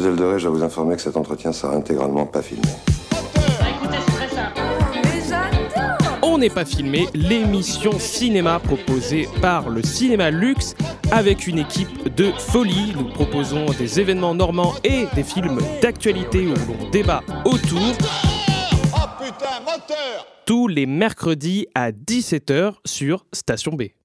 Mademoiselle Doré, je dois vous informer que cet entretien sera intégralement pas filmé. Écoutez, c'est très simple. Mais j'adore. On n'est pas filmé, l'émission cinéma proposée par le Cinéma Luxe avec une équipe de folie. Nous proposons des événements normands et des films d'actualité où l'on débat autour. Oh putain, moteur! Tous les mercredis à 17h sur Station B.